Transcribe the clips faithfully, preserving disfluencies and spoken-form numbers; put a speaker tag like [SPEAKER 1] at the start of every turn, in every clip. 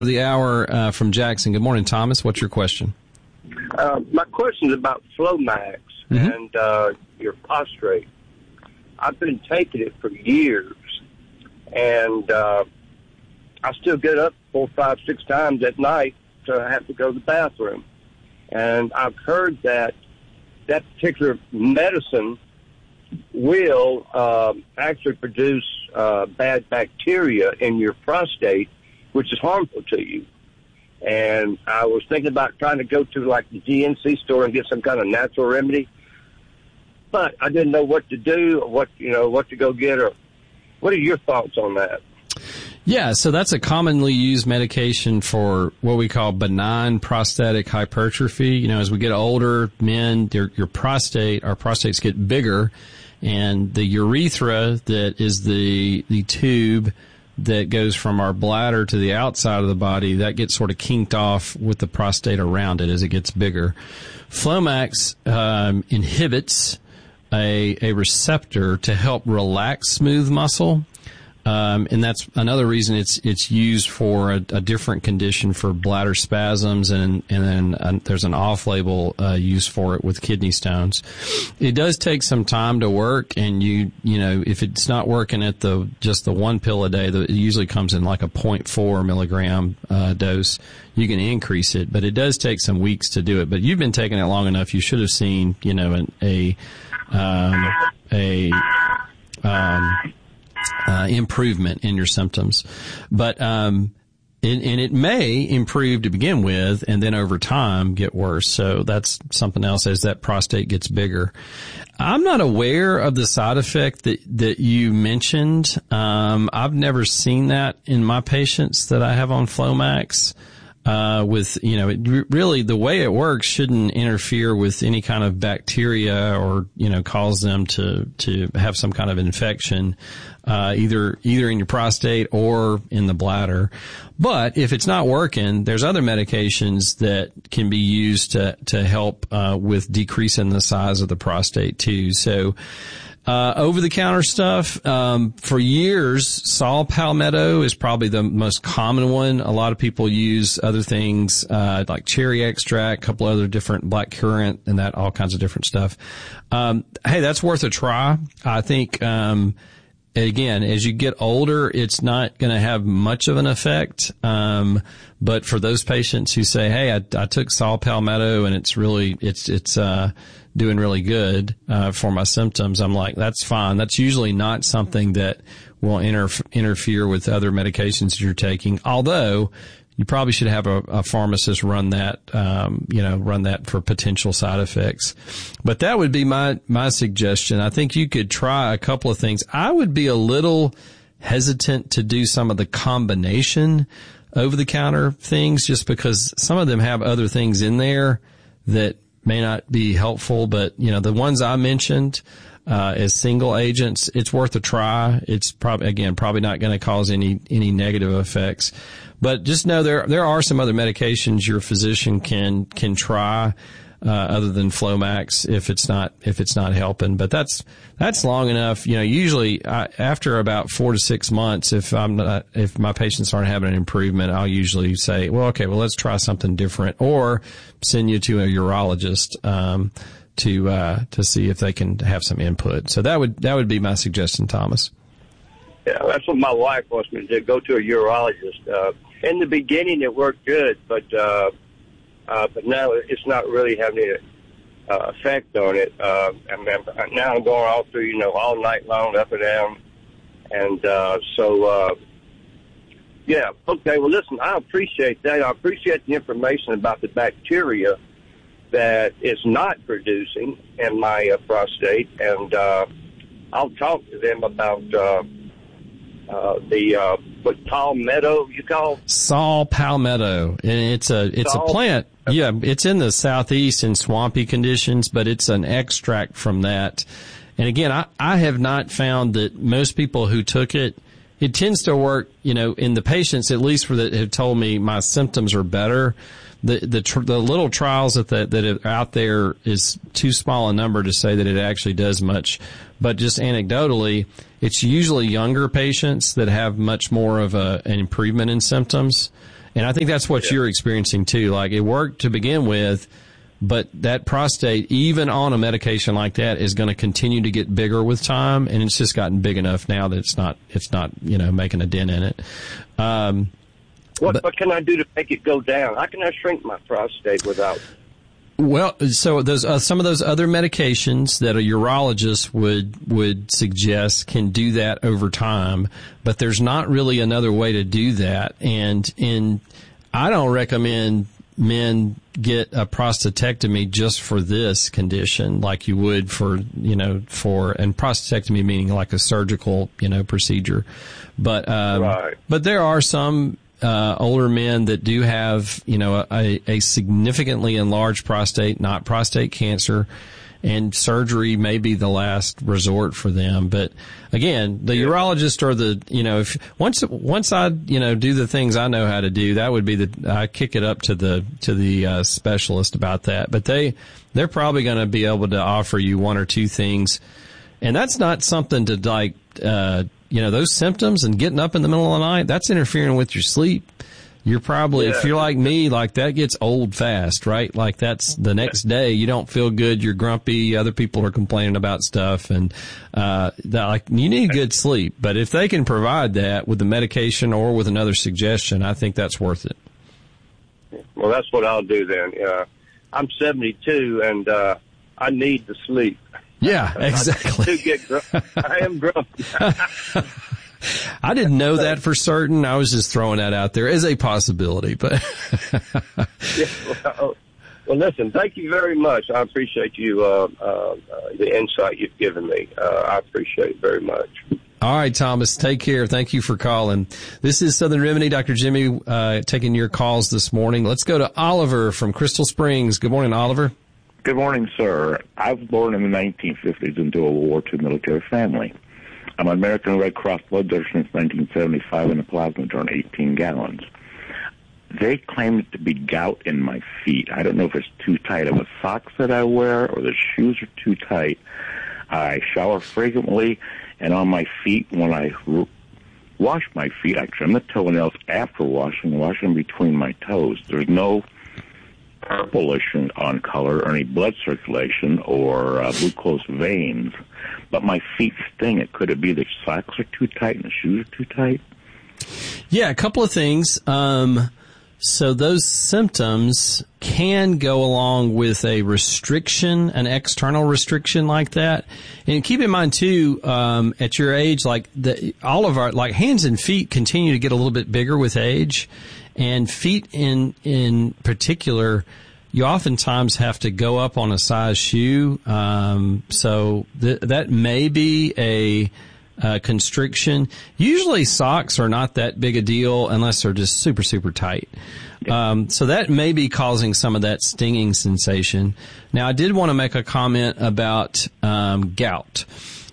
[SPEAKER 1] The hour uh, from Jackson. Good morning, Thomas. What's your question?
[SPEAKER 2] Uh, my question is about Flomax mm-hmm. and uh, your prostrate. I've been taking it for years, and uh, I still get up four, five, six times at night to have to go to the bathroom. And I've heard that that particular medicine will uh, actually produce uh, bad bacteria in your prostate, which is harmful to you. And I was thinking about trying to go to, like, the G N C store and get some kind of natural remedy. But I didn't know what to do or what, you know, what to go get. Or what are your thoughts on that?
[SPEAKER 1] Yeah, so that's a commonly used medication for what we call benign prostatic hypertrophy. You know, as we get older, men, your, your prostate, our prostates get bigger, and the urethra, that is the the tube that goes from our bladder to the outside of the body, that gets sort of kinked off with the prostate around it as it gets bigger. Flomax um, inhibits a, a receptor to help relax smooth muscle. Um, and that's another reason it's it's used for a, a different condition for bladder spasms, and and then uh, there's an off-label uh, use for it with kidney stones. It does take some time to work, and you you know if it's not working at the just the one pill a day, the, it usually comes in like a zero point four milligram uh, dose. You can increase it, but it does take some weeks to do it. But you've been taking it long enough; you should have seen you know an, a um, a um, Uh, improvement in your symptoms. But, um, and, and it may improve to begin with and then over time get worse. So that's something else as that prostate gets bigger. I'm not aware of the side effect that, that you mentioned. Um, I've never seen that in my patients that I have on Flomax. Uh, with, you know, it really, the way it works shouldn't interfere with any kind of bacteria or, you know, cause them to, to have some kind of infection, uh, either, either in your prostate or in the bladder. But if it's not working, there's other medications that can be used to, to help, uh, with decreasing the size of the prostate too. So, Uh, over-the-counter stuff, um, for years, saw palmetto is probably the most common one. A lot of people use other things, uh, like cherry extract, a couple other different black currant and that, all kinds of different stuff. Um, hey, that's worth a try. I think, um, again, as you get older, it's not going to have much of an effect. Um, but for those patients who say, hey, I, I took saw palmetto and it's really, it's, it's, uh, doing really good, uh, for my symptoms, I'm like, that's fine. That's usually not something that will inter- interfere with other medications you're taking. Although you probably should have a, a pharmacist run that, um, you know, run that for potential side effects. But that would be my, my suggestion. I think you could try a couple of things. I would be a little hesitant to do some of the combination over the counter things just because some of them have other things in there that may not be helpful. But, you know, the ones I mentioned, uh, as single agents, it's worth a try. It's probably, again, probably not going to cause any, any negative effects. But just know there, there are some other medications your physician can, can try, uh, other than Flomax if it's not, if it's not helping. But that's, that's long enough. You know, usually I, after about four to six months, if I'm not, if my patients aren't having an improvement, I'll usually say, well, okay, well, let's try something different, or send you to a urologist, um, to, uh, to see if they can have some input. So that would, that would be my suggestion, Thomas.
[SPEAKER 2] Yeah, that's what my wife wants me to do, go to a urologist. Uh, in the beginning, it worked good, but, uh, uh, but now it's not really having any uh, effect on it. Uh, and now I'm going all through, you know, all night long, up and down. And, uh, so, uh, yeah, okay, well, listen, I appreciate that. I appreciate the information about the bacteria that it's not producing in my uh, prostate, and uh, I'll talk to them about uh, uh, the uh, what palmetto you call
[SPEAKER 1] saw palmetto, and it's a it's saw. a plant. Yeah, it's in the southeast in swampy conditions, but it's an extract from that. And again, I, I have not found that most people who took it, it tends to work, you know, in the patients, at least for that have told me my symptoms are better. The, the, tr- the little trials that, that, that are out there is too small a number to say that it actually does much. But just anecdotally, it's usually younger patients that have much more of a, an improvement in symptoms. And I think that's what yeah. you're experiencing too. Like, it worked to begin with, but that prostate, even on a medication like that, is going to continue to get bigger with time, and it's just gotten big enough now that it's not, it's not, you know, making a dent in it. Um,
[SPEAKER 2] what,
[SPEAKER 1] but,
[SPEAKER 2] what can I do to make it go down? How can I shrink my prostate without?
[SPEAKER 1] Well, so those uh, some of those other medications that a urologist would would suggest can do that over time, but there's not really another way to do that. And in I don't recommend men get a prostatectomy just for this condition, like you would for you know for and prostatectomy meaning like a surgical you know procedure. But um,
[SPEAKER 2] right.
[SPEAKER 1] but there are some. Uh, older men that do have, you know, a, a significantly enlarged prostate, not prostate cancer, and surgery may be the last resort for them. But again, the yeah. urologist or the, you know, if once once I, you know, do the things I know how to do, that would be the I kick it up to the to the uh, specialist about that. But they they're probably going to be able to offer you one or two things, and that's not something to like. Uh, You know, those symptoms and getting up in the middle of the night, that's interfering with your sleep. You're probably, yeah. if you're like me, like that gets old fast, right? Like that's the next day, you don't feel good, you're grumpy, other people are complaining about stuff, and uh that, like you need good sleep. But if they can provide that with the medication or with another suggestion, I think that's worth it.
[SPEAKER 2] Well, that's what I'll do then. Uh, I'm seventy-two and uh I need the sleep.
[SPEAKER 1] Yeah, exactly.
[SPEAKER 2] I, get gr- I am grumpy.
[SPEAKER 1] I didn't know that for certain. I was just throwing that out there as a possibility. But
[SPEAKER 2] yeah, well, well, listen, thank you very much. I appreciate you, uh, uh, the insight you've given me. Uh, I appreciate it very much.
[SPEAKER 1] All right, Thomas, take care. Thank you for calling. This is Southern Remedy. Doctor Jimmy uh, taking your calls this morning. Let's go to Oliver from Crystal Springs. Good morning, Oliver.
[SPEAKER 3] Good morning, sir. I was born in the nineteen fifties into a World War Two military family. I'm an American Red Cross blood donor since nineteen seventy-five, and a plasma donor, eighteen gallons. They claim it to be gout in my feet. I don't know if it's too tight of a socks that I wear or the shoes are too tight. I shower frequently, and on my feet, when I r- wash my feet, I trim the toenails after washing, washing between my toes. There's no purplish on color or any blood circulation or uh, glucose veins, but my feet sting. It could it be the socks are too tight and the shoes are too tight?
[SPEAKER 1] Yeah, a couple of things. Um, so those symptoms can go along with a restriction, an external restriction like that. And keep in mind too, um, at your age, like the, all of our, like hands and feet continue to get a little bit bigger with age. And feet in in particular, you oftentimes have to go up on a size shoe. Um, so th- that may be a, a constriction. Usually socks are not that big a deal unless they're just super, super tight. Um, so that may be causing some of that stinging sensation. Now, I did want to make a comment about um, gout.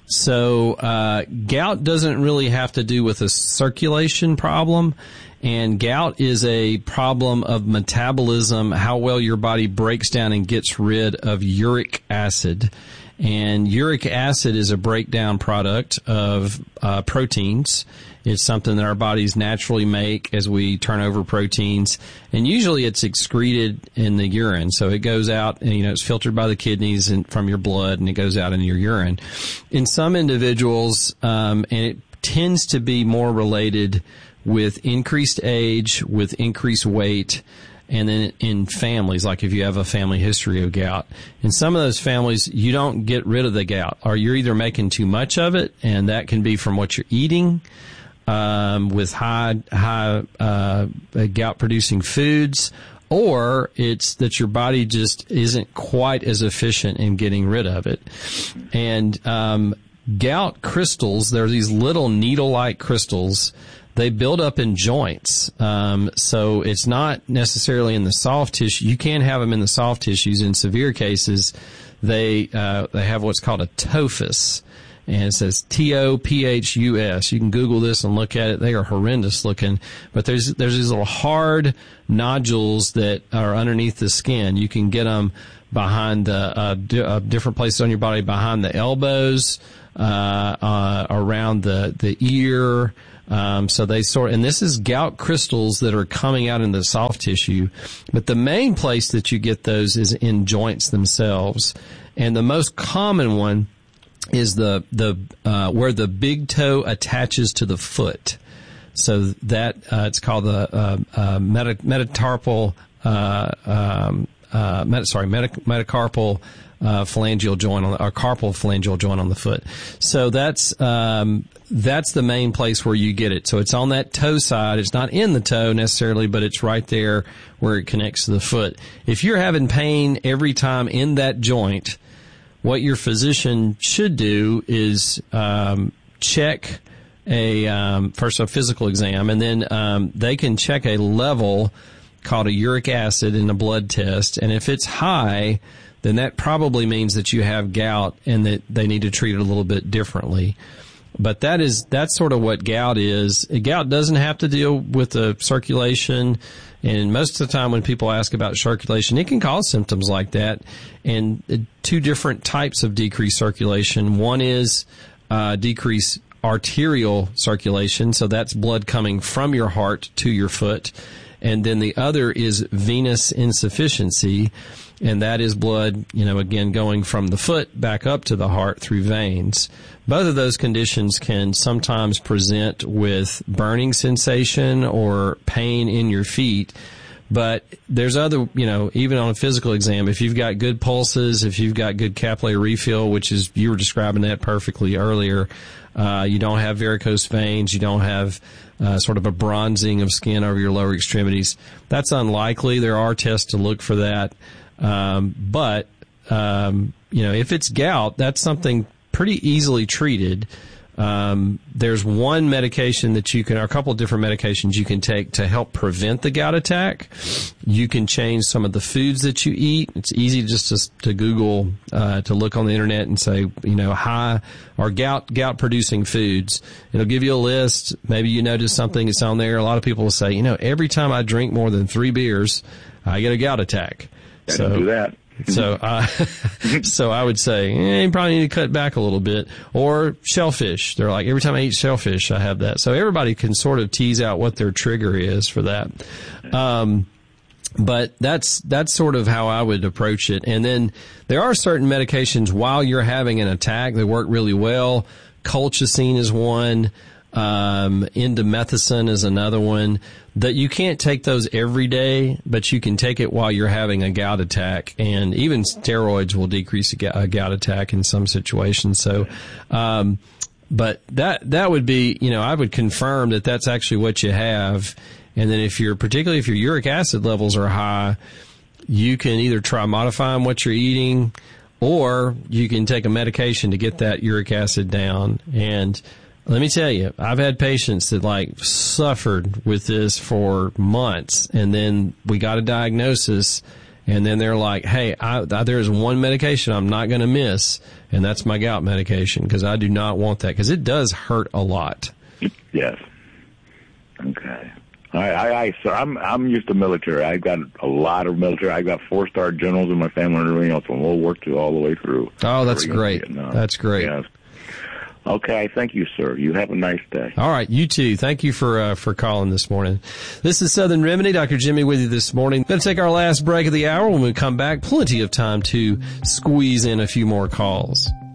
[SPEAKER 1] So uh, gout doesn't really have to do with a circulation problem. And gout is a problem of metabolism, how well your body breaks down and gets rid of uric acid. And uric acid is a breakdown product of uh, proteins. It's something that our bodies naturally make as we turn over proteins. And usually it's excreted in the urine. So it goes out and, you know, it's filtered by the kidneys and from your blood, and it goes out in your urine. In some individuals, um, and it tends to be more related with increased age, with increased weight, and then in families, like if you have a family history of gout. In some of those families, you don't get rid of the gout, or you're either making too much of it, and that can be from what you're eating, um, with high, high, uh, gout-producing foods, or it's that your body just isn't quite as efficient in getting rid of it. And, um, gout crystals, there are these little needle-like crystals. They build up in joints. Um, so it's not necessarily in the soft tissue. You can have them in the soft tissues. In severe cases, they, uh, they have what's called a tophus. And it says T O P H U S. You can Google this and look at it. They are horrendous looking. But there's, there's these little hard nodules that are underneath the skin. You can get them behind the, uh, d- uh different places on your body, behind the elbows, uh, uh, around the, the ear, Um, so they sort, and this is gout crystals that are coming out in the soft tissue. But the main place that you get those is in joints themselves. And the most common one is the, the, uh, where the big toe attaches to the foot. So that, uh, it's called the, uh, uh, meta, metatarpal, uh, um, uh, meta, sorry, meta, metacarpal, uh, phalangeal joint on the, or carpal phalangeal joint on the foot. So that's, um, that's the main place where you get it. So it's on that toe side. It's not in the toe necessarily, but it's right there where it connects to the foot. If you're having pain every time in that joint, what your physician should do is, um, check a, um, first a physical exam, and then, um, they can check a level called a uric acid in a blood test. And if it's high, then that probably means that you have gout and that they need to treat it a little bit differently. But that is, that's sort of what gout is. Gout doesn't have to deal with the circulation. And most of the time when people ask about circulation, it can cause symptoms like that. And two different types of decreased circulation. One is, uh, decreased arterial circulation. So that's blood coming from your heart to your foot. And then the other is venous insufficiency. And that is blood, you know, again, going from the foot back up to the heart through veins. Both of those conditions can sometimes present with burning sensation or pain in your feet. But there's other, you know, even on a physical exam, if you've got good pulses, if you've got good capillary refill, which is, you were describing that perfectly earlier, uh, you don't have varicose veins, you don't have uh, sort of a bronzing of skin over your lower extremities, that's unlikely. There are tests to look for that. Um, but, um, you know, if it's gout, that's something pretty easily treated. Um, there's one medication that you can, or a couple of different medications you can take to help prevent the gout attack. You can change some of the foods that you eat. It's easy just to, to Google, uh, to look on the internet and say, you know, high or gout, gout producing foods. It'll give you a list. Maybe you notice something that's on there. A lot of people will say, you know, every time I drink more than three beers, I get a gout attack.
[SPEAKER 3] I
[SPEAKER 1] so,
[SPEAKER 3] can do that.
[SPEAKER 1] so, uh, so I would say, eh, you probably need to cut back a little bit. Or shellfish. They're like, every time I eat shellfish, I have that. So everybody can sort of tease out what their trigger is for that. Um, but that's, that's sort of how I would approach it. And then there are certain medications while you're having an attack that work really well. Colchicine is one. Um, indomethacin is another one. That you can't take those every day, but you can take it while you're having a gout attack, and even steroids will decrease a gout attack in some situations. So, um, but that, that would be, you know, I would confirm that that's actually what you have. And then if you're, particularly if your uric acid levels are high, you can either try modifying what you're eating, or you can take a medication to get that uric acid down. And let me tell you, I've had patients that like suffered with this for months, and then we got a diagnosis, and then they're like, hey, I, I, there's one medication I'm not going to miss, and that's my gout medication, because I do not want that, because it does hurt a lot.
[SPEAKER 3] Yes. Okay. I, I, I, so I'm, I'm used to military. I've got a lot of military. I've got four-star generals in my family and everything else from World War Two all the way through.
[SPEAKER 1] Oh, that's great. That's great.
[SPEAKER 3] Yes. Okay, thank you, sir. You have a nice day.
[SPEAKER 1] All right, you too. Thank you for uh, for calling this morning. This is Southern Remedy. Doctor Jimmy with you this morning. Going to take our last break of the hour. When we come back, plenty of time to squeeze in a few more calls.